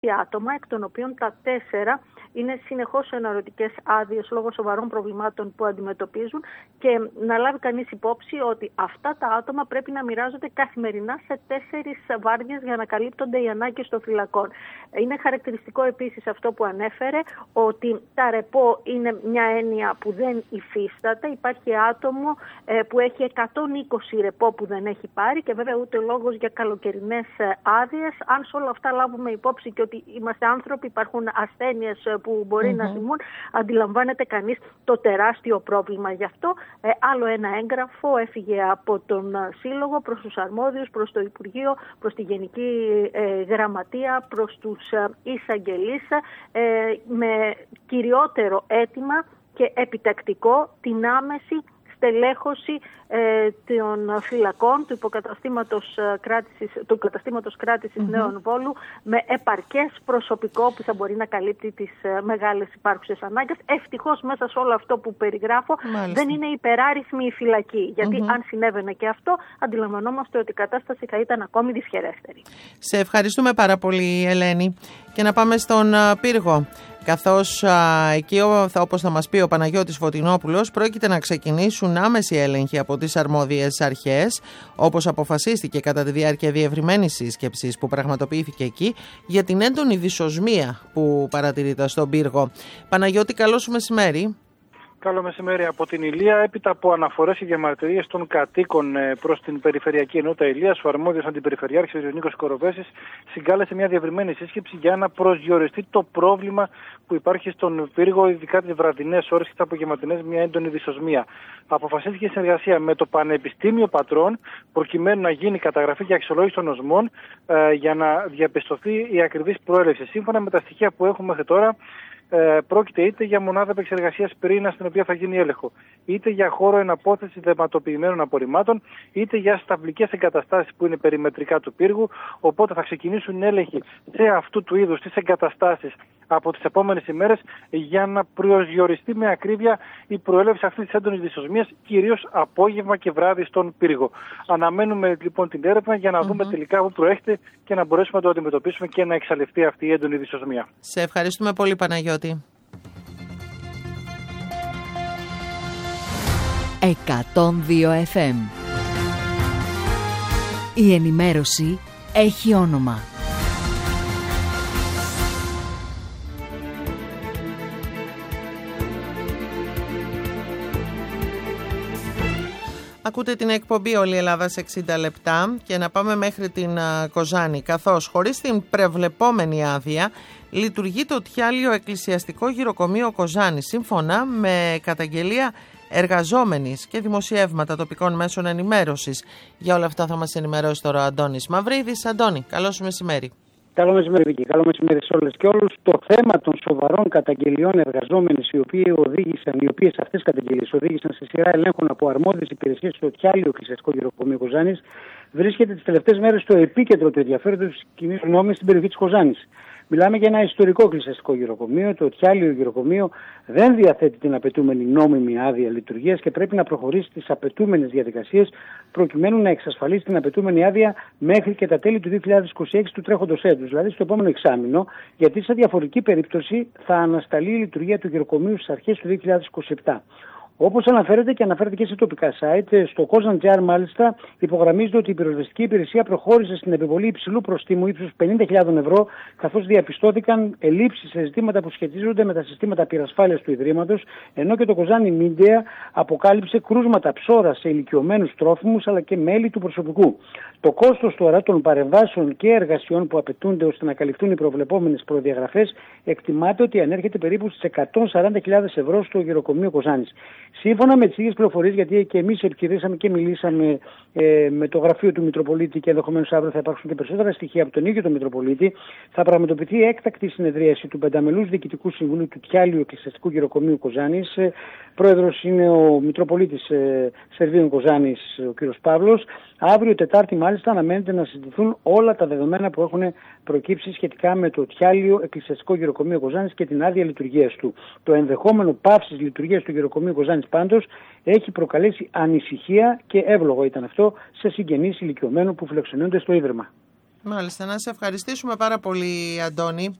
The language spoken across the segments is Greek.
άτομα, εκ των οποίων τα 4 είναι συνεχώς σε εναρωτικές άδειες λόγω σοβαρών προβλημάτων που αντιμετωπίζουν, και να λάβει κανείς υπόψη ότι αυτά τα άτομα πρέπει να μοιράζονται καθημερινά σε 4 βάρδιες για να καλύπτονται οι ανάγκες των φυλακών. Είναι χαρακτηριστικό επίσης αυτό που ανέφερε, ότι τα ρεπό είναι μια έννοια που δεν υφίσταται. Υπάρχει άτομο που έχει 120 ρεπό που δεν έχει πάρει, και βέβαια ούτε λόγος για καλοκαιρινές άδειες. Αν σε όλα αυτά λάβουμε υπόψη και ότι είμαστε άνθρωποι, υπάρχουν ασθένειες που μπορεί να θυμούν, αντιλαμβάνεται κανείς το τεράστιο πρόβλημα. Γι' αυτό άλλο ένα έγγραφο έφυγε από τον Σύλλογο προς τους αρμόδιους, προς το Υπουργείο, προς τη Γενική Γραμματεία, προς τους εισαγγελείς, με κυριότερο αίτημα και επιτακτικό την άμεση στελέχωση των φυλακών του καταστήματος κράτησης Νέων Βόλου, με επαρκές προσωπικό που θα μπορεί να καλύπτει τις μεγάλες υπάρχουσες ανάγκες. Ευτυχώς μέσα σε όλο αυτό που περιγράφω δεν είναι υπεράριθμη η φυλακή, γιατί αν συνέβαινε και αυτό, αντιλαμβανόμαστε ότι η κατάσταση θα ήταν ακόμη δυσχερέστερη. Σε ευχαριστούμε πάρα πολύ, Ελένη. Και να πάμε στον Πύργο. Καθώς εκεί, όπως θα μας πει ο Παναγιώτης Φωτεινόπουλος, πρόκειται να ξεκινήσουν άμεση έλεγχοι από τις αρμόδιες αρχές, όπως αποφασίστηκε κατά τη διάρκεια διευρυμένης σύσκεψης που πραγματοποιήθηκε εκεί, για την έντονη δυσοσμία που παρατηρείται στον Πύργο. Παναγιώτη, καλό σου μεσημέρι. Καλό μεσημέρι από την Ηλία. Έπειτα από αναφορές και διαμαρτυρίες των κατοίκων προς την Περιφερειακή Ενότητα Ηλίας, ο αρμόδιος αντιπεριφερειάρχης ο Νίκος Κοροβέσης συγκάλεσε μια διευρυμένη σύσκεψη για να προσδιοριστεί το πρόβλημα που υπάρχει στον Πύργο, ειδικά τις βραδινές ώρες και τις απογευματινές, μια έντονη δυσοσμία. Αποφασίστηκε συνεργασία με το Πανεπιστήμιο Πατρών, προκειμένου να γίνει καταγραφή και αξιολόγηση των οσμών για να διαπιστωθεί η ακριβής προέλευση. Σύμφωνα με τα στοιχεία που έχουμε μέχρι τώρα, πρόκειται είτε για μονάδα επεξεργασίας πυρήνα στην οποία θα γίνει έλεγχο, είτε για χώρο εναπόθεσης δεματοποιημένων απορριμμάτων, είτε για σταυλικές εγκαταστάσεις που είναι περιμετρικά του πύργου. Οπότε θα ξεκινήσουν έλεγχοι σε αυτού του είδους τις εγκαταστάσεις από τις επόμενες ημέρες, για να προσδιοριστεί με ακρίβεια η προέλευση αυτής της έντονης δυσοσμίας, κυρίως απόγευμα και βράδυ στον πύργο. Αναμένουμε λοιπόν την έρευνα για να δούμε τελικά πού προέρχεται και να μπορέσουμε να το αντιμετωπίσουμε και να εξαλειφθεί αυτή η έντονη δυσοσμία. Σε ευχαριστούμε πολύ, Παναγιώτη. 102 FM. Η ενημέρωση έχει όνομα. Ακούτε την εκπομπή «Όλη η Ελλάδα σε 60 λεπτά» και να πάμε μέχρι την Κοζάνη, καθώς χωρίς την προβλεπόμενη άδεια λειτουργεί το Τιάλιο Εκκλησιαστικό Γυροκομείο Κοζάνη, σύμφωνα με καταγγελία εργαζόμενης και δημοσιεύματα τοπικών μέσων ενημέρωσης. Για όλα αυτά θα μας ενημερώσει τώρα ο Αντώνης Μαυρίδης. Αντώνη, καλό σου μεσημέρι. Καλό μεσημέρι, Βίκη. Καλό μεσημέρι σε όλες και όλους. Το θέμα των σοβαρών καταγγελιών εργαζόμενες, οι οποίες αυτές καταγγελίες οδήγησαν σε σειρά ελέγχων από αρμόδιες υπηρεσίες στο Τιάλιο Εκκλησιαστικό Γυροκομείο Κοζάνης, βρίσκεται τις τελευταίες μέρες στο επίκεντρο του ενδιαφέροντος της κοινής γνώμης στην περιοχή της Κοζάνης. Μιλάμε για ένα ιστορικό εκκλησιαστικό γυροκομείο. Το Τιάλιο Γυροκομείο δεν διαθέτει την απαιτούμενη νόμιμη άδεια λειτουργίας και πρέπει να προχωρήσει τις απαιτούμενες διαδικασίες προκειμένου να εξασφαλίσει την απαιτούμενη άδεια μέχρι και τα τέλη του 2026 του τρέχοντος έτους, δηλαδή στο επόμενο εξάμηνο, γιατί σε διαφορετική περίπτωση θα ανασταλεί η λειτουργία του γυροκομείου στις αρχές του 2027. Όπως αναφέρεται και σε τοπικά site, στο Kozan.gr μάλιστα υπογραμμίζεται ότι η πυροσβεστική υπηρεσία προχώρησε στην επιβολή υψηλού προστίμου ύψους 50.000 ευρώ, καθώς διαπιστώθηκαν ελλείψεις σε ζητήματα που σχετίζονται με τα συστήματα πυρασφάλειας του Ιδρύματος, ενώ και το Kozani Media αποκάλυψε κρούσματα ψώρα σε ηλικιωμένους τρόφιμους αλλά και μέλη του προσωπικού. Το κόστος τώρα των παρεμβάσεων και εργασιών που απαιτούνται ώστε να καλυφθούν οι προβλεπόμενες προδιαγραφές εκτιμάται ότι ανέρχεται περίπου στις 140.000 ευρώ στο γυροκομείο Κοζάνης. Σύμφωνα με τις ίδιες πληροφορίες, γιατί και εμείς επικοινωνήσαμε και μιλήσαμε με το γραφείο του Μητροπολίτη και ενδεχομένως αύριο θα υπάρξουν και περισσότερα στοιχεία από τον ίδιο τον Μητροπολίτη, θα πραγματοποιηθεί έκτακτη συνεδρίαση του πενταμελούς Διοικητικού Συμβουλίου του Τιάλιου Εκκλησιαστικού Γυροκομείου Κοζάνης. Πρόεδρος είναι ο Μητροπολίτης Σερβίων Κοζάνης, ο κ. Παύλος. Αύριο, Τετάρτη, μάλιστα, αναμένεται να συζητηθούν όλα τα δεδομένα που έχουν προκύψει σχετικά με το Τιάλιο Εκκλησιαστικό Γυροκομείο Κοζάνης και την άδεια λειτουργίας του. Το ενδεχόμενο πάυσης λειτουργίας του Γυροκομείου Κοζάνης πάντως έχει προκαλέσει ανησυχία και εύλογο ήταν αυτό σε συγγενείς ηλικιωμένων που φιλοξενούνται στο Ίδρυμα. Μάλιστα, να σε ευχαριστήσουμε πάρα πολύ, Αντώνη.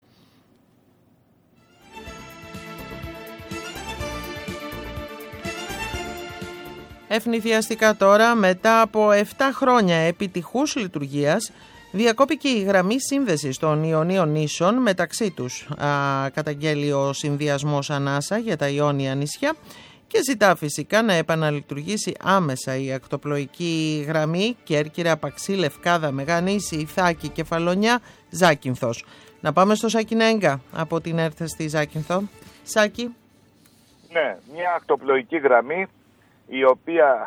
Ευνηδιαστικά τώρα, μετά από 7 χρόνια επιτυχούς λειτουργίας, διακόπηκε η γραμμή σύνδεσης των Ιωνίων νήσων μεταξύ τους. Καταγγέλει ο συνδυασμός Ανάσα για τα Ιόνια νησιά και ζητά φυσικά να επαναλειτουργήσει άμεσα η ακτοπλοϊκή γραμμή Κέρκυρα, Παξί, Λευκάδα, Μεγανήσι, Ιθάκη, Κεφαλονιά, Ζάκυνθος. Να πάμε στο Σάκη Νέγκα από την ΕΡΤ στη Ζάκυνθο. Σάκη. Ναι, μια ακτοπλοϊκή γραμμή η οποία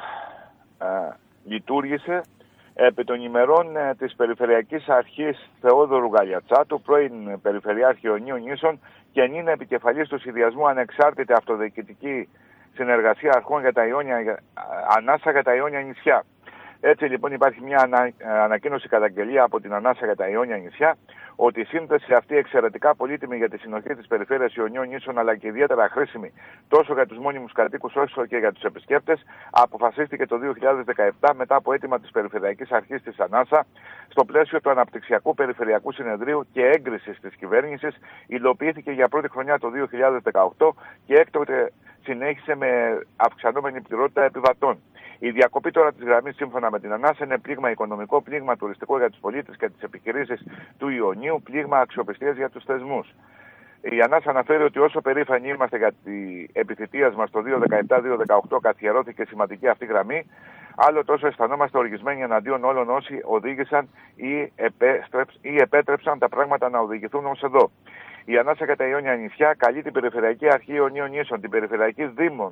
λειτουργήσε επί των ημερών της Περιφερειακής Αρχής Θεόδωρου Γαλιατσάτου, πρώην Περιφερειάρχη Ιωνίων νήσων, και είναι επικεφαλής του συνδυασμού Ανεξάρτητη Αυτοδιοικητική Συνεργασία Αρχών για τα Ιόνια, Ανάσα για τα Ιόνια νησιά. Έτσι λοιπόν υπάρχει μια ανακοίνωση καταγγελία από την Ανάσα για τα Ιόνια νησιά ότι η σύνθεση αυτή εξαιρετικά πολύτιμη για τη συνοχή της περιφέρειας Ιωνίων νήσων, αλλά και ιδιαίτερα χρήσιμη τόσο για τους μόνιμους κατοίκους όσο και για τους επισκέπτες, αποφασίστηκε το 2017 μετά από αίτημα της Περιφερειακής Αρχής της Ανάσα στο πλαίσιο του Αναπτυξιακού Περιφερειακού Συνεδρίου και έγκρισης της κυβέρνησης. Υλοποιήθηκε για πρώτη χρονιά το 2018 και έκτοτε συνέχισε με αυξανόμενη πληρότητα επιβατών. Η διακοπή τώρα της γραμμής, σύμφωνα με την Ανάσα, είναι πλήγμα οικονομικό, πλήγμα τουριστικό για τους πολίτες και τις επιχειρήσεις του Ιωνίου, πλήγμα αξιοπιστίας για τους θεσμούς. Η Ανάσα αναφέρει ότι όσο περήφανοι είμαστε για την επιθετίας μας το 2017-2018 καθιερώθηκε σημαντική αυτή γραμμή, άλλο τόσο αισθανόμαστε οργισμένοι εναντίον όλων όσοι οδήγησαν ή επέτρεψαν τα πράγματα να οδηγηθούν ως εδώ. Η Ανάσα για τα Ιόνια νησιά καλεί την Περιφερειακή Αρχή Ιωνίων νήσων, την Περιφερειακή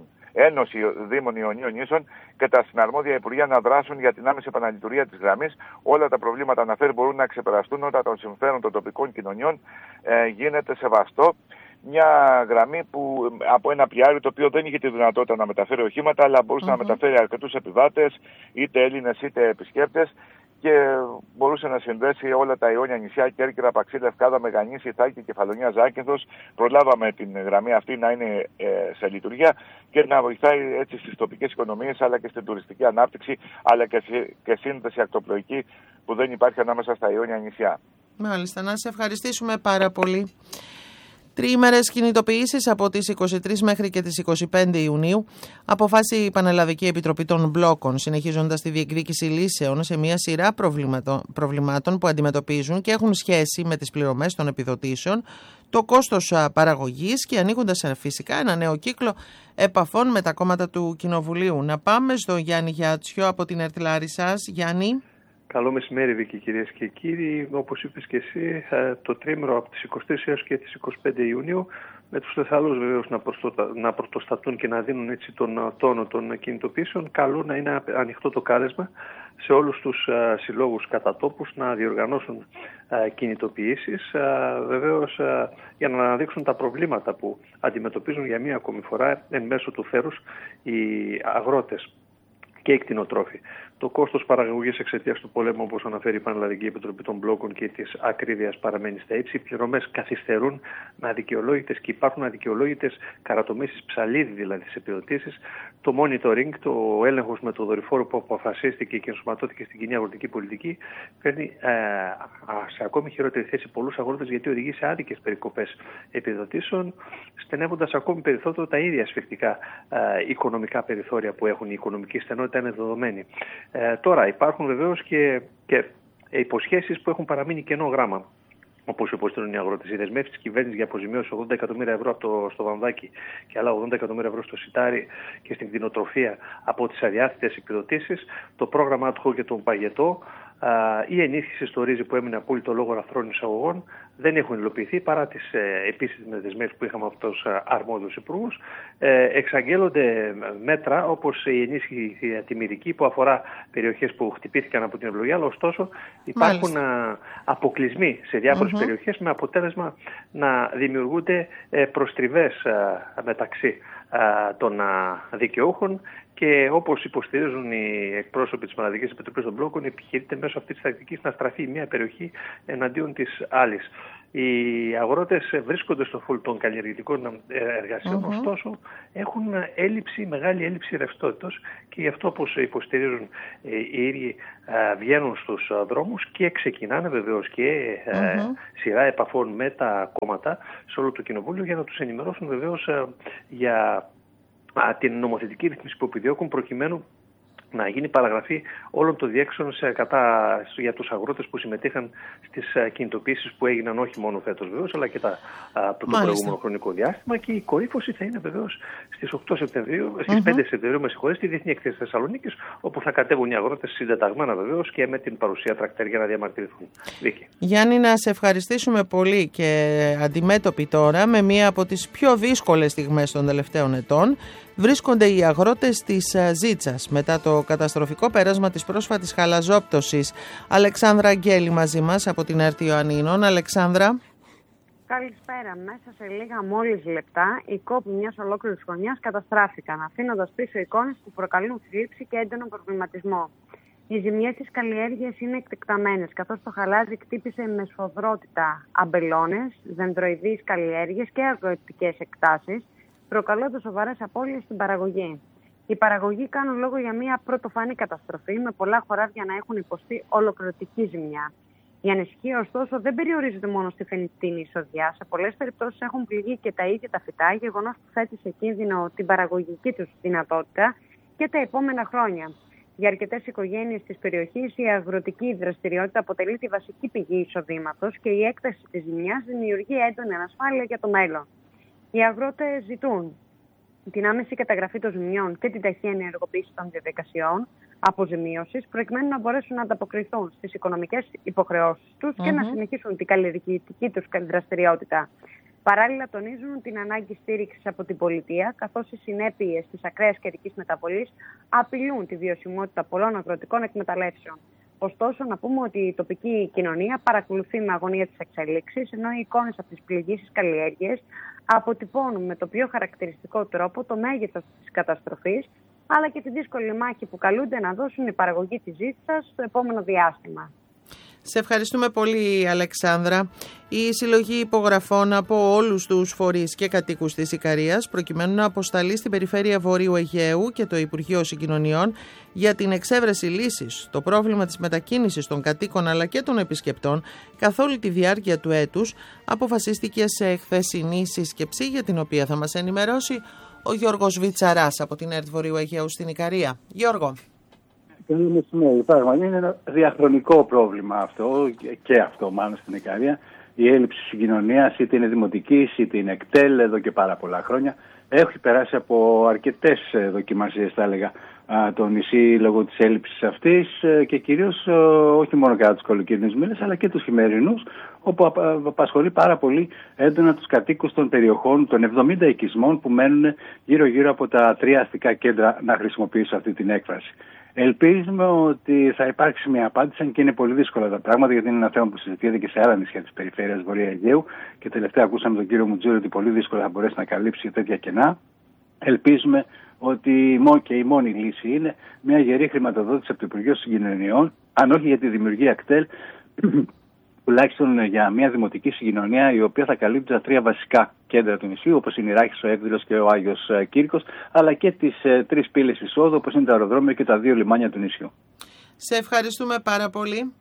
Ένωση Δήμων Ιωνίων νήσων και τα συναρμόδια Υπουργεία να δράσουν για την άμεση επαναλειτουργία της γραμμής. Όλα τα προβλήματα αναφέρει μπορούν να ξεπεραστούν όταν το συμφέρον των τοπικών κοινωνιών γίνεται σεβαστό. Μια γραμμή που από ένα πλοιάριο το οποίο δεν είχε τη δυνατότητα να μεταφέρει οχήματα, αλλά μπορούσε να μεταφέρει αρκετούς επιβάτες, είτε Έλληνες είτε επισκέπτες, και μπορούσε να συνδέσει όλα τα Ιόνια νησιά, Κέρκυρα, Παξί, Λευκάδα, Μεγανήσι, Ιθάκη, Κεφαλονιά, Ζάκυνθος. Προλάβαμε την γραμμή αυτή να είναι σε λειτουργία και να βοηθάει έτσι στις τοπικές οικονομίες, αλλά και στην τουριστική ανάπτυξη, αλλά και σύνδεση ακτοπλοϊκή που δεν υπάρχει ανάμεσα στα Ιόνια νησιά. Μάλιστα, να σε ευχαριστήσουμε πάρα πολύ. Τριήμερες κινητοποιήσεις από τις 23 μέχρι και τις 25 Ιουνίου αποφάσισε η Πανελλαδική Επιτροπή των Μπλόκων, συνεχίζοντας τη διεκδίκηση λύσεων σε μια σειρά προβλημάτων που αντιμετωπίζουν και έχουν σχέση με τις πληρωμές των επιδοτήσεων, το κόστος παραγωγής και ανοίγοντας φυσικά ένα νέο κύκλο επαφών με τα κόμματα του Κοινοβουλίου. Να πάμε στο Γιάννη Γιάτσιο από την ΕΡΤ Λάρισσας. Γιάννη. Καλό μεσημέρι, Βίκη, κυρίες και κύριοι. Όπως είπες και εσύ, το τρίμηνο από τις 23 έως και τις 25 Ιουνίου, με τους Θεσσαλούς βεβαίως να πρωτοστατούν και να δίνουν έτσι τον τόνο των κινητοποιήσεων, καλό να είναι ανοιχτό το κάλεσμα σε όλους τους συλλόγους κατά τόπους να διοργανώσουν κινητοποιήσεις, βεβαίως για να αναδείξουν τα προβλήματα που αντιμετωπίζουν για μία ακόμη φορά εν μέσω του θέρους οι αγρότες και οι κτηνοτρόφοι. Το κόστος παραγωγής εξαιτίας του πολέμου, όπως αναφέρει η Πανελλαδική Επιτροπή των Μπλόκων και της ακρίβειας, παραμένει στα ύψη. Οι πληρωμές καθυστερούν με αδικαιολόγητες και υπάρχουν αδικαιολόγητες καρατομήσεις, ψαλίδι δηλαδή στις επιδοτήσεις. Το monitoring, το έλεγχος με το δορυφόρο που αποφασίστηκε και ενσωματώθηκε στην κοινή αγροτική πολιτική, φέρνει σε ακόμη χειρότερη θέση πολλούς αγρότες, γιατί οδηγεί σε άδικες περικοπές επιδοτήσεων, στενεύοντας ακόμη περισσότερο τα ίδια σφιχτικά οικονομικά περιθώρια που έχουν. Η οικονομική στενότητα είναι δεδομένη. Τώρα υπάρχουν βεβαίως και υποσχέσεις που έχουν παραμείνει κενό γράμμα. Όπως υποστηρίζουν οι αγρότες, οι δεσμεύσεις της κυβέρνησης για αποζημίωση 80 εκατομμύρια ευρώ στο Βαμβάκι και άλλα 80 εκατομμύρια ευρώ στο Σιτάρι και στην κτηνοτροφία από τις αδιάθετες επιδοτήσεις, το πρόγραμμα ad hoc για τον παγετό, η ενίσχυση στο ρύζι που έμεινε απόλυτο λόγω αρθρών εισαγωγών δεν έχουν υλοποιηθεί παρά τις επίσημες δεσμεύσεις που είχαμε από τους αρμόδιους υπουργούς. Εξαγγέλλονται μέτρα όπως η ενίσχυση ατιμηρική που αφορά περιοχές που χτυπήθηκαν από την ευλογία, αλλά ωστόσο υπάρχουν αποκλεισμοί σε διάφορες περιοχές με αποτέλεσμα να δημιουργούνται προστριβές μεταξύ των δικαιούχων και όπως υποστηρίζουν οι εκπρόσωποι της Πανελλαδικής Επιτροπής των Μπλόκων, επιχειρείται μέσω αυτής της τακτικής να στραφεί μια περιοχή εναντίον της άλλης. Οι αγρότες βρίσκονται στο φουλ των καλλιεργητικών εργασιών, ωστόσο έχουν μεγάλη έλλειψη ρευστότητας και γι' αυτό, όπως υποστηρίζουν οι ίδιοι, βγαίνουν στους δρόμους και ξεκινάνε βεβαίως και σειρά επαφών με τα κόμματα σε όλο το κοινοβούλιο για να τους ενημερώσουν βεβαίως για την νομοθετική ρύθμιση που επιδιώκουν, προκειμένου να γίνει παραγραφή όλων των διέξεων για τους αγρότες που συμμετείχαν στις κινητοποιήσεις που έγιναν όχι μόνο φέτος βεβαίως, αλλά και το προηγούμενο χρονικό διάστημα. Και η κορύφωση θα είναι βεβαίως στις 5 Σεπτεμβρίου, στη Διεθνή Εκθέση Θεσσαλονίκης, όπου θα κατέβουν οι αγρότες συντεταγμένα βεβαίως και με την παρουσία τρακτέρ για να διαμαρτυρηθούν. Γιάννη, να σε ευχαριστήσουμε πολύ και αντιμέτωποι τώρα με μία από τις πιο δύσκολες στιγμές των τελευταίων ετών. Βρίσκονται οι αγρότες της Ζήτσας μετά το καταστροφικό πέρασμα της πρόσφατης χαλαζόπτωσης. Αλεξάνδρα Αγγέλη μαζί μας από την ΕΡΤ Ιωαννίνων. Αλεξάνδρα. Καλησπέρα. Μέσα σε λίγα μόλις λεπτά οι κόποι μιας ολόκληρης χρονιάς καταστράφηκαν, αφήνοντας πίσω εικόνες που προκαλούν θλίψη και έντονο προβληματισμό. Οι ζημιές της καλλιέργειας είναι εκτεκταμένες, καθώς το χαλάζι κτύπησε με σφοδρότητα αμπελώνες, δεντροειδείς καλλιέργειες και αγροτικές εκτάσεις, προκαλώντας σοβαρές απώλειες στην παραγωγή. Οι παραγωγοί κάνουν λόγο για μια πρωτοφανή καταστροφή, με πολλά χωράδια να έχουν υποστεί ολοκληρωτική ζημιά. Η ανησυχία, ωστόσο, δεν περιορίζεται μόνο στη φαινιτίνη εισοδιά. Σε πολλές περιπτώσεις έχουν πληγεί και τα ίδια τα φυτά, γεγονός που θέτει σε κίνδυνο την παραγωγική τους δυνατότητα και τα επόμενα χρόνια. Για αρκετές οικογένειες της περιοχής, η αγροτική δραστηριότητα αποτελεί τη βασική πηγή εισοδήματος και η έκταση της ζημιάς δημιουργεί έντονη ανασφάλεια για το μέλλον. Οι αγρότες ζητούν την άμεση καταγραφή των ζημιών και την ταχεία ενεργοποίηση των διαδικασιών αποζημίωσης, προκειμένου να μπορέσουν να ανταποκριθούν στις οικονομικές υποχρεώσεις τους και να συνεχίσουν την καλλιεργητική τους δραστηριότητα. Παράλληλα, τονίζουν την ανάγκη στήριξης από την πολιτεία, καθώς οι συνέπειες της ακραίας καιρικής μεταβολής απειλούν τη βιωσιμότητα πολλών αγροτικών εκμεταλλεύσεων. Ωστόσο, να πούμε ότι η τοπική κοινωνία παρακολουθεί με αγωνία τις εξελίξεις, ενώ οι εικόνες από τις πληγήσεις καλλιέργειες αποτυπώνουν με το πιο χαρακτηριστικό τρόπο το μέγεθος της καταστροφής, αλλά και τη δύσκολη μάχη που καλούνται να δώσουν οι παραγωγοί της Ζήτσας στο επόμενο διάστημα. Σε ευχαριστούμε πολύ, Αλεξάνδρα. Η συλλογή υπογραφών από όλους τους φορείς και κατοίκους της Ικαρίας, προκειμένου να αποσταλεί στην περιφέρεια Βορείου Αιγαίου και το Υπουργείο Συγκοινωνιών για την εξέβρεση λύσης στο πρόβλημα της μετακίνησης των κατοίκων αλλά και των επισκεπτών καθ' όλη τη διάρκεια του έτους, αποφασίστηκε σε χθεσινή σύσκεψη, για την οποία θα μας ενημερώσει ο Γιώργος Βιτσαράς από την ΕΡΤ Βορείου Αιγαίου στην Ικαρία. Γιώργο. Καλό μεσημέρι. Πράγματι είναι ένα διαχρονικό πρόβλημα αυτό και αυτό μάλλον στην Ικαρία. Η έλλειψη συγκοινωνίας, είτε είναι δημοτικής είτε είναι κτέλ, εδώ και πάρα πολλά χρόνια. Έχει περάσει από αρκετές δοκιμασίες, θα έλεγα, το νησί λόγω της έλλειψης αυτής και κυρίως όχι μόνο κατά τους καλοκαιρινούς μήνες αλλά και τους χειμερινούς, όπου απασχολεί πάρα πολύ έντονα τους κατοίκους των περιοχών, των 70 οικισμών που μένουν γύρω-γύρω από τα 3 αστικά κέντρα, να χρησιμοποιήσω αυτή την έκφραση. Ελπίζουμε ότι θα υπάρξει μια απάντηση, αν και είναι πολύ δύσκολα τα πράγματα, γιατί είναι ένα θέμα που συζητιέται και σε άλλα νησιά της περιφέρειας Βορείου Αιγαίου. Και τελευταία ακούσαμε τον κύριο Μουτζούρη ότι πολύ δύσκολα θα μπορέσει να καλύψει τέτοια κενά. Ελπίζουμε ότι η μόνη λύση είναι μια γερή χρηματοδότηση από το Υπουργείο Συγκοινωνιών, αν όχι για τη δημιουργία κτέλ, τουλάχιστον για μια δημοτική συγκοινωνία, η οποία θα καλύπτει τα 3 βασικά κέντρα του νησιού, όπως είναι η Ράχης, ο Εύδηλος και ο Άγιος Κύρκος, αλλά και τις 3 πύλες εισόδου, όπως είναι τα αεροδρόμια και τα 2 λιμάνια του νησιού. Σε ευχαριστούμε πάρα πολύ.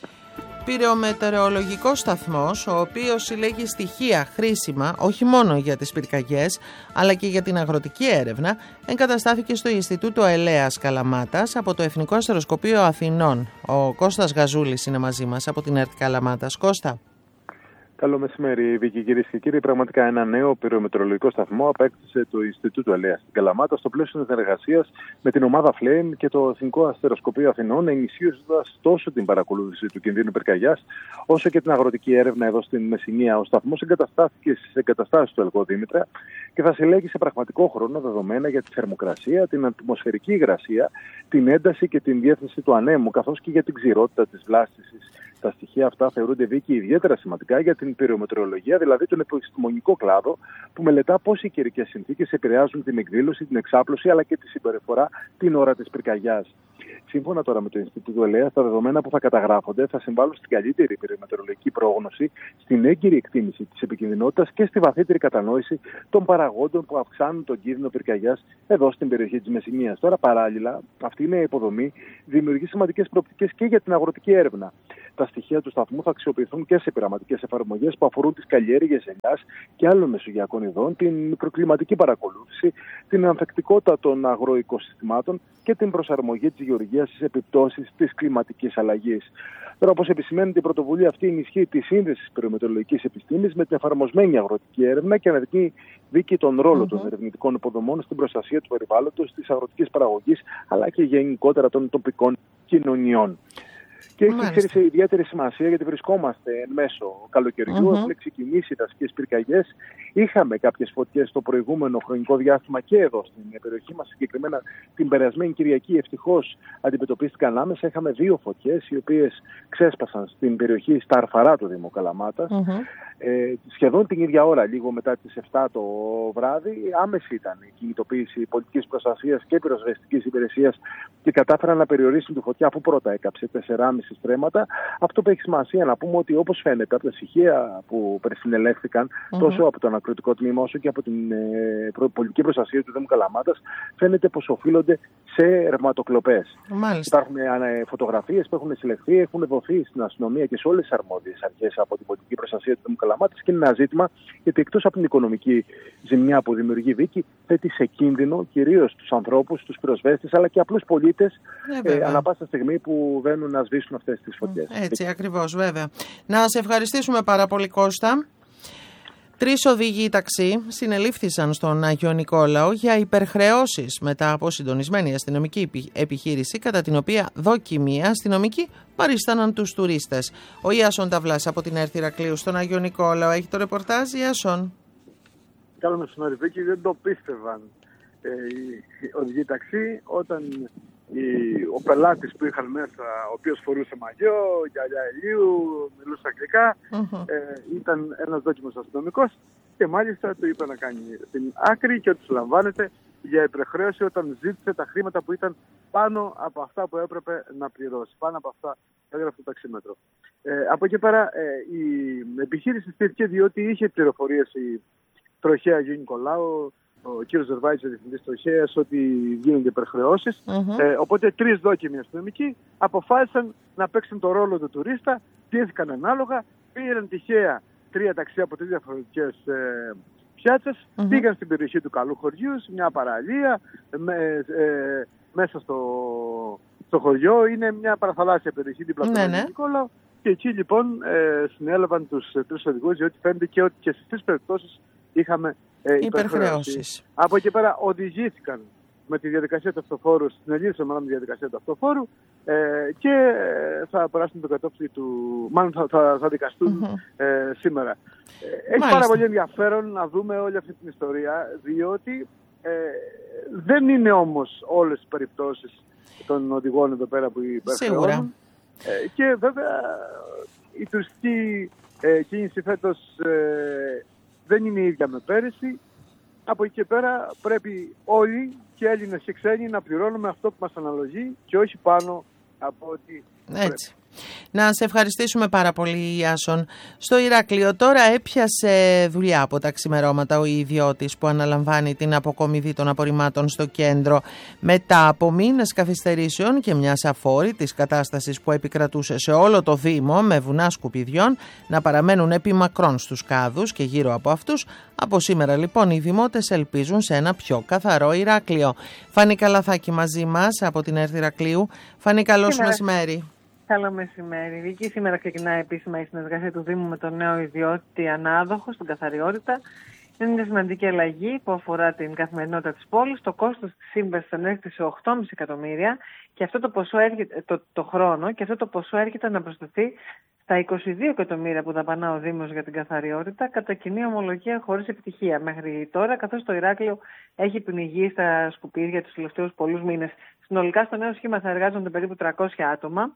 Πυρεομετεωρολογικός σταθμός, ο οποίος συλλέγει στοιχεία χρήσιμα όχι μόνο για τις πυρκαγιές αλλά και για την αγροτική έρευνα, εγκαταστάθηκε στο Ινστιτούτο Ελέας Καλαμάτας από το Εθνικό Αστεροσκοπείο Αθηνών. Ο Κώστας Γαζούλης είναι μαζί μας από την ΕΡΤ Καλαμάτας. Κώστα. Καλό μεσημέρι, Βίκη, κυρίες και κύριοι. Πραγματικά ένα νέο πυρομετεωρολογικό σταθμό απέκτησε το Ινστιτούτο Ελέας στην Καλαμάτα στο πλαίσιο της συνεργασίας με την ομάδα Flame και το Εθνικό Αστεροσκοπείο Αθηνών, ενισχύοντας τόσο την παρακολούθηση του κινδύνου πυρκαγιάς, όσο και την αγροτική έρευνα εδώ στην Μεσσηνία. Ο σταθμός εγκαταστάθηκε στις εγκαταστάσεις του Ελκώδημητρα και θα συλλέγει σε πραγματικό χρόνο δεδομένα για τη θερμοκρασία, την ατμοσφαιρική υγρασία, την ένταση και την διεύθυνση του ανέμου, καθώς και για την ξηρότητα της βλάστησης. Τα στοιχεία αυτά θεωρούνται, Βίκη, ιδιαίτερα σημαντικά για την πυρομετεωρολογία, δηλαδή τον επιστημονικό κλάδο που μελετά πώς οι καιρικές συνθήκες επηρεάζουν την εκδήλωση, την εξάπλωση αλλά και τη συμπεριφορά την ώρα της πυρκαγιάς. σύμφωνα τώρα με το Ινστιτούτο Ελέας, τα δεδομένα που θα καταγράφονται θα συμβάλλουν στην καλύτερη περιμετεωρολογική πρόγνωση, στην έγκυρη εκτίμηση της επικινδυνότητας και στη βαθύτερη κατανόηση των παραγόντων που αυξάνουν τον κίνδυνο πυρκαγιάς εδώ στην περιοχή της Μεσσηνίας. Τώρα, παράλληλα, αυτή η νέα υποδομή δημιουργεί σημαντικές προοπτικές και για την αγροτική έρευνα. Τα στοιχεία του σταθμού θα αξιοποιηθούν και σε πειραματικές εφαρμογές που αφορούν τις καλλιέργειες ελιάς και άλλων μεσογειακών ειδών, την μικροκλιματική παρακολούθηση, την ανθεκτικότητα των αγροοικοσυστημάτων και την προσαρμογή της γεωργίας στις επιπτώσεις της κλιματικής αλλαγής. Τώρα, όπως επισημαίνεται, η πρωτοβουλία αυτή ενισχύει τη σύνδεση της περιμετεωρολογικής επιστήμης με την εφαρμοσμένη αγροτική έρευνα και αναδεικνύει δίκη τον ρόλο των ερευνητικών υποδομών στην προστασία του περιβάλλοντος, της αγροτικής παραγωγής αλλά και γενικότερα των τοπικών κοινωνιών. Και έχει ιδιαίτερη σημασία γιατί βρισκόμαστε εν μέσω καλοκαιριού, έχουν ξεκινήσει οι δασικές πυρκαγιές. Είχαμε κάποιες φωτιές στο προηγούμενο χρονικό διάστημα και εδώ στην περιοχή μας, συγκεκριμένα την περασμένη Κυριακή. Ευτυχώς αντιμετωπίστηκαν άμεσα. Είχαμε 2 φωτιές οι οποίες ξέσπασαν στην περιοχή στα Αρφαρά του Δήμου Καλαμάτας. Σχεδόν την ίδια ώρα, λίγο μετά τις 7 το βράδυ, άμεση ήταν η κινητοποίηση πολιτικής προστασίας και πυροσβεστικής υπηρεσίας και κατάφεραν να περιορίσουν τη φωτιά αφού πρώτα έκαψε 4,5 στρέμματα. Αυτό που έχει σημασία να πούμε ότι όπως φαίνεται από τα στοιχεία που συνελέχθηκαν τόσο από το ανακριτικό τμήμα όσο και από την πολιτική προστασία του Δήμου Καλαμάτας, φαίνεται πως οφείλονται σε ρευματοκλοπές. Υπάρχουν φωτογραφίες που έχουν συλλεχθεί, έχουν δοθεί στην αστυνομία και σε όλες τις αρμόδιες αρχές από την πολιτική προστασία του Δήμου Καλαμάτας και είναι ένα ζήτημα γιατί εκτός από την οικονομική ζημιά που δημιουργεί δίκη, θέτει σε κίνδυνο κυρίως τους ανθρώπους, τους πυροσβέστες αλλά και απλούς πολίτες ανά πάσα στιγμή που βαίνουν να σβήσουν αυτές τις φωτιές. Έτσι ακριβώς, βέβαια. Να σε ευχαριστήσουμε πάρα πολύ, Κώστα. 3 οδηγοί ταξί συνελήφθησαν στον Άγιο Νικόλαο για υπερχρεώσεις μετά από συντονισμένη αστυνομική επιχείρηση κατά την οποία δοκιμοί αστυνομικοί παρίσταναν τους τουρίστες. Ο Ιάσον Ταυλάς από την Έρθη Ηρακλείου στον Άγιο Νικόλαο έχει το ρεπορτάζ. Ιάσον. Καλό μεσημέρι, Βίκη. Δεν το πίστευαν οι οδηγοί ταξί όταν ο πελάτης που είχαν μέσα, ο οποίος φορούσε μαγιό, γυαλιά ηλίου, μιλούσε αγγλικά, ήταν ένας δόκιμος αστυνομικός και μάλιστα του είπε να κάνει την άκρη και ότι του λαμβάνεται για υπερχρέωση όταν ζήτησε τα χρήματα που ήταν πάνω από αυτά που έπρεπε να πληρώσει. Πάνω από αυτά έγραφε το ταξίμετρο. Από εκεί πέρα η επιχείρηση στήθηκε διότι είχε πληροφορίες η τροχέα Αγίου Νικολάου, ο κύριος Ζερβάης, ο διευθυντής τροχέας, ότι γίνονται υπερχρεώσεις. Οπότε 3 δόκιμοι αστυνομικοί αποφάσισαν να παίξουν το ρόλο του τουρίστα, πιέθηκαν ανάλογα, πήραν τυχαία 3 ταξί από 3 διαφορετικές πιάτσες, πήγαν στην περιοχή του Καλού Χωριού, σε μια παραλία, μέσα στο χωριό. Είναι μια παραθαλάσσια περιοχή δίπλα από τον Αγίου Νικόλαο. Και εκεί λοιπόν συνέλαβαν τους 3 οδηγούς, διότι φαίνεται και ότι και στις 3 περιπτώσεις είχαμε υπερχρεώσεις. Από εκεί πέρα οδηγήθηκαν με τη διαδικασία του αυτοφόρου, συνελήφθησαν μάλλον με τη διαδικασία του αυτοφόρου και θα περάσουν το κατόφλι του, μάλλον θα δικαστούν σήμερα. Έχει πάρα πολύ ενδιαφέρον να δούμε όλη αυτή την ιστορία, διότι δεν είναι όμως όλες τις περιπτώσεις των οδηγών εδώ πέρα που υπερχρεώνουν. Και βέβαια η τουριστική κίνηση φέτος δεν είναι η ίδια με πέρυσι. Από εκεί και πέρα πρέπει όλοι, και Έλληνες και ξένοι, να πληρώνουμε αυτό που μας αναλογεί και όχι πάνω από ό,τι έτσι. Πρέπει. Να σε ευχαριστήσουμε πάρα πολύ, Ιάσον. Στο Ηράκλειο τώρα έπιασε δουλειά από τα ξημερώματα ο ιδιώτης που αναλαμβάνει την αποκομιδή των απορριμμάτων στο κέντρο μετά από μήνες καθυστερήσεων και μιας αφόρητης κατάστασης που επικρατούσε σε όλο το Δήμο με βουνά σκουπιδιών να παραμένουν επί μακρόν στους κάδους και γύρω από αυτούς. Από σήμερα λοιπόν οι δημότες ελπίζουν σε ένα πιο καθαρό Ηράκλειο. Φάνη Καλαθάκη μαζί μας από την Έρθη Ηρακλείου. Φάνη, καλώς μεσημέρι. Καλό μεσημέρι, Βίκη. Σήμερα ξεκινάει επίσημα η συνεργασία του Δήμου με τον νέο ιδιότητα ανάδοχο στην καθαριότητα. Είναι μια σημαντική αλλαγή που αφορά την καθημερινότητα της πόλης. Το κόστος της σύμβασης ανέρχεται σε 8,5 εκατομμύρια και αυτό το ποσό έρχεται το χρόνο και αυτό το ποσό έρχεται να προσθεθεί στα 22 εκατομμύρια που δαπανά ο Δήμος για την καθαριότητα κατά κοινή ομολογία χωρίς επιτυχία μέχρι τώρα, καθώς το Ηράκλειο έχει πνιγεί στα σκουπίδια τους τελευταίους πολλούς μήνες. Συνολικά στο νέο σχήμα θα εργάζονται περίπου 300 άτομα.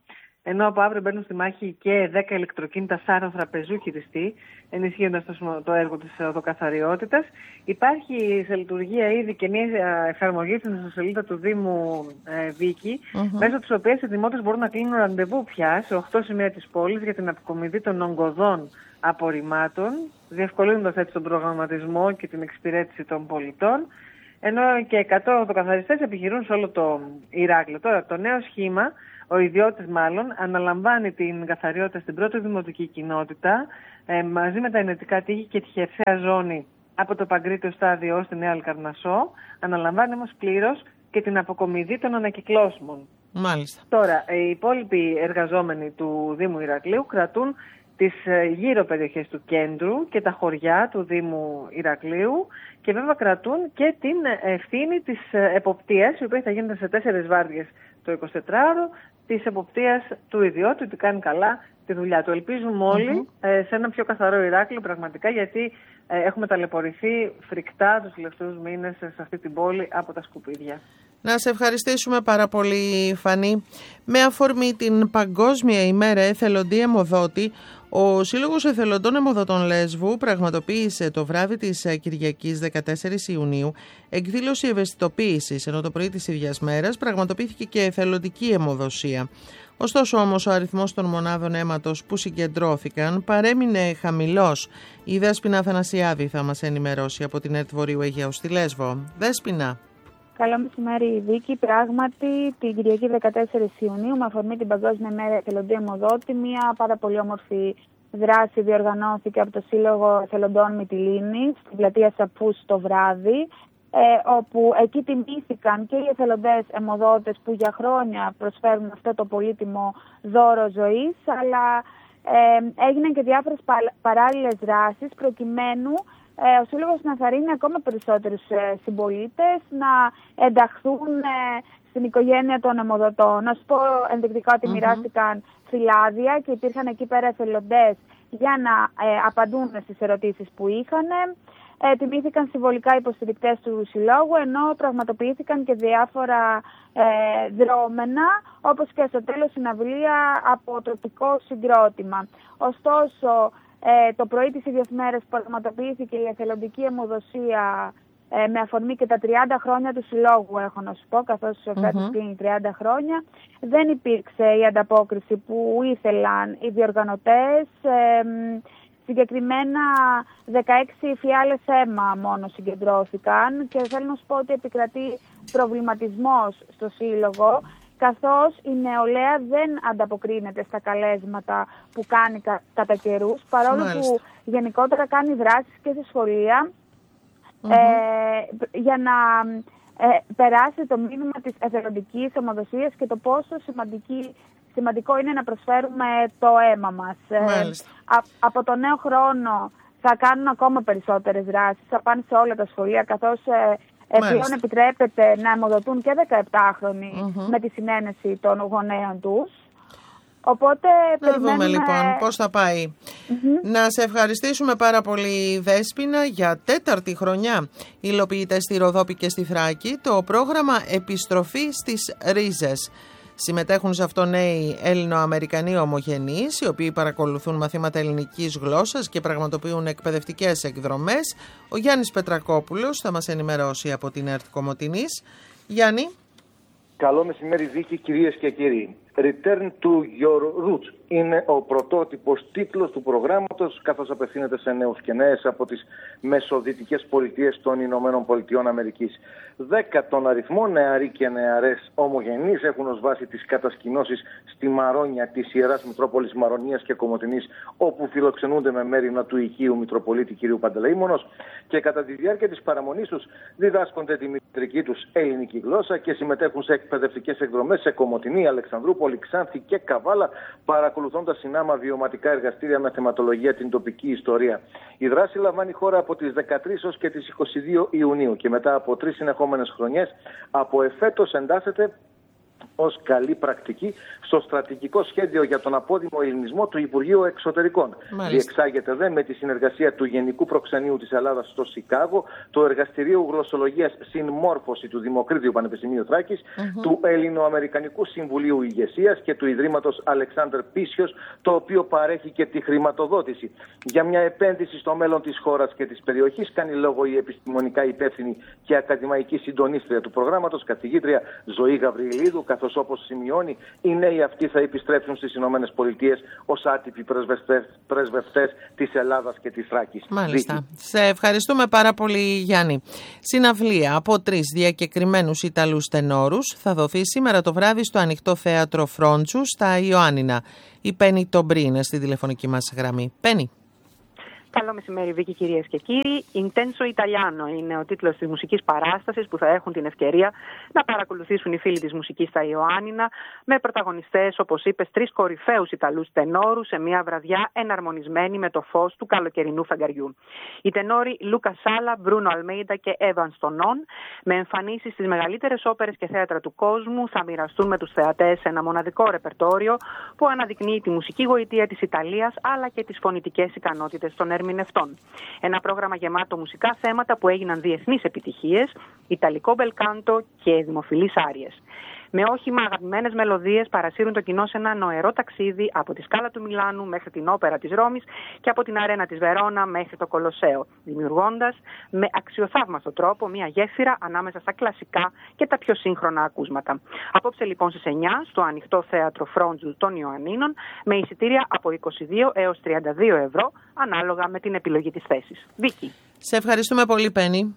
ενώ από αύριο μπαίνουν στη μάχη και 10 ηλεκτροκίνητα σάρωθρα πεζού χειριστή, ενισχύοντας το έργο της οδοκαθαριότητας. Υπάρχει σε λειτουργία ήδη και μια εφαρμογή στην ιστοσελίδα του Δήμου Βίκη, μέσω της οποίας οι δημότες μπορούν να κλείνουν ραντεβού πια σε 8 σημεία της πόλης για την αποκομιδή των ογκωδών απορριμμάτων, διευκολύνοντας έτσι τον προγραμματισμό και την εξυπηρέτηση των πολιτών, ενώ και 100 οδοκαθαριστές επιχειρούν σε όλο το Ηράκλειο. Τώρα, το νέο σχήμα, ο ιδιώτης μάλλον, αναλαμβάνει την καθαριότητα στην πρώτη δημοτική κοινότητα, μαζί με τα ενετικά τείχη και τη χερσαία ζώνη από το Παγκρίτιο στάδιο ως τη Νέα Αλκαρνασσό, αναλαμβάνει όμως πλήρως και την αποκομιδή των ανακυκλώσιμων. Μάλιστα. Τώρα, οι υπόλοιποι εργαζόμενοι του Δήμου Ηρακλείου κρατούν τις γύρω περιοχές του κέντρου και τα χωριά του Δήμου Ηρακλείου και βέβαια κρατούν και την ευθύνη της εποπτείας, η οποία θα γίνεται σε 4 βάρδιες το 24ωρο, της εποπτείας του ιδιώτη, ότι κάνει καλά τη δουλειά του. Ελπίζουμε όλοι σε ένα πιο καθαρό Ηράκλειο πραγματικά, γιατί έχουμε ταλαιπωρηθεί φρικτά τους τελευταίους μήνες σε αυτή την πόλη από τα σκουπίδια. Να σε ευχαριστήσουμε πάρα πολύ, Φανή. Με αφορμή την Παγκόσμια ημέρα εθελοντή αιμοδότη, ο Σύλλογος Εθελοντών Αιμοδοτών Λέσβου πραγματοποίησε το βράδυ της Κυριακής 14 Ιουνίου εκδήλωση ευαισθητοποίησης, ενώ το πρωί της ίδιας μέρας πραγματοποιήθηκε και εθελοντική αιμοδοσία. Ωστόσο όμως ο αριθμός των μονάδων αίματος που συγκεντρώθηκαν παρέμεινε χαμηλός. Η Δέσποινα Αθανασιάδη θα μας ενημερώσει από την ΕΡΤ Βορείου Αιγαίου στη Λέσβο. Δέσποινα. Καλό μεσημέρι, Βίκη. Πράγματι, την Κυριακή 14 Ιουνίου, με αφορμή την Παγκόσμια ημέρα εθελοντή αιμοδότη, μια πάρα πολύ όμορφη δράση διοργανώθηκε από το Σύλλογο Εθελοντών Μυτιλήνης στην πλατεία Σαπούς το βράδυ, όπου εκεί τιμήθηκαν και οι εθελοντές αιμοδότες που για χρόνια προσφέρουν αυτό το πολύτιμο δώρο ζωής, αλλά έγιναν και διάφορες παράλληλες δράσεις προκειμένου ο Σύλλογος να θαρρύνει ακόμα περισσότερους συμπολίτες να ενταχθούν στην οικογένεια των αιμοδοτών. Να σου πω ενδεικτικά ότι μοιράστηκαν φυλάδια και υπήρχαν εκεί πέρα εθελοντές για να απαντούν στις ερωτήσεις που είχαν. Τιμήθηκαν συμβολικά υποστηρικτές του Συλλόγου, ενώ πραγματοποιήθηκαν και διάφορα δρόμενα, όπως και στο τέλος συναυλία από τοπικό συγκρότημα. Ωστόσο, το πρωί της ίδιας μέρας πραγματοποιήθηκε η εθελοντική αιμοδοσία με αφορμή και τα 30 χρόνια του Συλλόγου, έχω να σου πω, καθώς φέτος κλείνει 30 χρόνια. Δεν υπήρξε η ανταπόκριση που ήθελαν οι διοργανωτές. Συγκεκριμένα 16 φιάλες αίμα μόνο συγκεντρώθηκαν και θέλω να σου πω ότι επικρατεί προβληματισμός στο Σύλλογο, καθώς η νεολαία δεν ανταποκρίνεται στα καλέσματα που κάνει κατά καιρούς, παρόλο που γενικότερα κάνει δράσεις και σε σχολεία για να περάσει το μήνυμα της εθελοντικής αιμοδοσίας και το πόσο σημαντικό είναι να προσφέρουμε το αίμα μας. Από το νέο χρόνο θα κάνουν ακόμα περισσότερες δράσεις, θα πάνε σε όλα τα σχολεία, καθώς πλέον επιτρέπεται να αιμοδοτούν και 17χρονοι με τη συνένεση των γονέων τους. Οπότε να δούμε λοιπόν πώς θα πάει. Να σε ευχαριστήσουμε πάρα πολύ, Δέσποινα. Για 4η χρονιά υλοποιείται στη Ροδόπη και στη Θράκη το πρόγραμμα Επιστροφή στις Ρίζες. Συμμετέχουν σε αυτό νέοι Έλληνο-Αμερικανοί ομογενείς, οι οποίοι παρακολουθούν μαθήματα ελληνικής γλώσσας και πραγματοποιούν εκπαιδευτικές εκδρομές. Ο Γιάννης Πετρακόπουλος θα μας ενημερώσει από την ΕΡΤ Κομοτηνής. Γιάννη. Καλό μεσημέρι, Βίκη, κυρίες και κύριοι. Return to your roots είναι ο πρωτότυπος τίτλος του προγράμματος, καθώς απευθύνεται σε νέους και νέες από τις μεσοδυτικές πολιτείες των Ηνωμένων Πολιτειών Αμερικής. 10 τον αριθμό νεαροί και νεαρές ομογενείς έχουν ως βάση τις κατασκηνώσεις στη Μαρόνια της Ιεράς Μητρόπολης Μαρονίας και Κομοτηνής, όπου φιλοξενούνται με μέριμνα του οικείου Μητροπολίτη κ. Παντελεήμονος, και κατά τη διάρκεια της παραμονής τους διδάσκονται τη μητρική τους ελληνική γλώσσα και συμμετέχουν σε εκπαιδευτικές εκδρομές σε Κομοτηνή, Αλεξανδρούπολη, Ξάνθη και Καβάλα, παρακολουθώντας συνάμα βιωματικά εργαστήρια με θεματολογία την τοπική ιστορία. Η δράση λαμβάνει χώρα από τις 13 ως και τις 22 Ιουνίου και μετά από 3 συνεχόμενες χρονιές από εφέτος εντάσσεται ως καλή πρακτική στο στρατηγικό σχέδιο για τον απόδημο ελληνισμό του Υπουργείου Εξωτερικών. Διεξάγεται δε με τη συνεργασία του Γενικού Προξενείου της Ελλάδας στο Σικάγο, του Εργαστηρίου Γλωσσολογίας Συνμόρφωση του Δημοκρίτιου Πανεπιστημίου Θράκης, του Ελληνοαμερικανικού Συμβουλίου Ηγεσίας και του Ιδρύματος Αλεξάνδρ Πίσιος, το οποίο παρέχει και τη χρηματοδότηση. Για μια επένδυση στο μέλλον της χώρας και της περιοχής κάνει λόγο η επιστημονικά υπεύθυνη και ακαδημαϊκή συντονίστρια του προγράμματος, καθηγήτρια Ζωή Γαβριλίδου, καθώς όπως σημειώνει, οι νέοι αυτοί θα επιστρέψουν στις Ηνωμένες Πολιτείες ως άτυποι πρεσβευτές της Ελλάδας και της Θράκης. Μάλιστα. Σε ευχαριστούμε πάρα πολύ, Γιάννη. Συναυλία από 3 διακεκριμένους Ιταλούς τενόρους θα δοθεί σήμερα το βράδυ στο Ανοιχτό Θέατρο Φρόντσου στα Ιωάννινα. Η Πέννη Τομπρί είναι στη τηλεφωνική μας γραμμή. Πέννη. Καλό μεσημέρι, Βίκη, κυρίες και κύριοι. Intenso Italiano είναι ο τίτλος της μουσικής παράστασης που θα έχουν την ευκαιρία να παρακολουθήσουν οι φίλοι της μουσικής στα Ιωάννινα, με πρωταγωνιστές, όπως είπες, 3 κορυφαίους Ιταλούς τενόρους σε μια βραδιά εναρμονισμένη με το φως του καλοκαιρινού φεγγαριού. Οι τενόροι Λούκα Σάλα, Μπρούνο Αλμέιντα και Έβαν Στονόν, με εμφανίσεις στις μεγαλύτερες όπερες και θέατρα του κόσμου, θα μοιραστούν με τους θεατές ένα μοναδικό ρεπερτόριο που αναδεικνύει τη μουσική γοητεία της Ιταλίας αλλά και τις φωνητικές ικανότητες των ερμηνευτών. Ένα πρόγραμμα γεμάτο μουσικά θέματα που έγιναν διεθνείς επιτυχίες, ιταλικό μπελκάντο και δημοφιλείς άριες. Με όχημα αγαπημένες μελωδίες παρασύρουν το κοινό σε ένα νοερό ταξίδι από τη Σκάλα του Μιλάνου μέχρι την Όπερα της Ρώμης και από την Αρένα της Βερόνα μέχρι το Κολοσσέο, δημιουργώντας με αξιοθαύμαστο τρόπο μια γέφυρα ανάμεσα στα κλασικά και τα πιο σύγχρονα ακούσματα. Απόψε λοιπόν στις 9 στο Ανοιχτό Θέατρο Φρόντζου των Ιωαννίνων, με εισιτήρια από 22 έως 32 ευρώ ανάλογα με την επιλογή της θέσης. Βίκη. Σε ευχαριστούμε πολύ, Πέννη.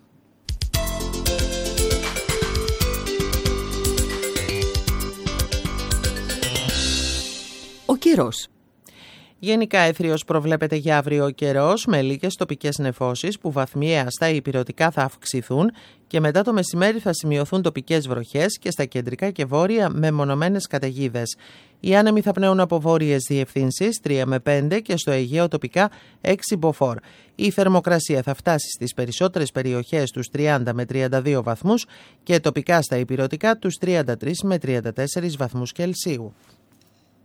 Ο καιρός. Γενικά έθριος προβλέπεται για αύριο ο καιρός, με λίγες τοπικές νεφώσεις που βαθμιαία στα ηπειρωτικά θα αυξηθούν και μετά το μεσημέρι θα σημειωθούν τοπικές βροχές και στα κεντρικά και βόρεια μεμονωμένες καταιγίδες. Οι άνεμοι θα πνέουν από βόρειες διευθύνσεις 3 με 5 και στο Αιγαίο τοπικά 6 μποφόρ. Η θερμοκρασία θα φτάσει στις περισσότερες περιοχές τους 30 με 32 βαθμούς και τοπικά στα ηπειρωτικά τους 33 με 34 βαθμούς Κελσίου.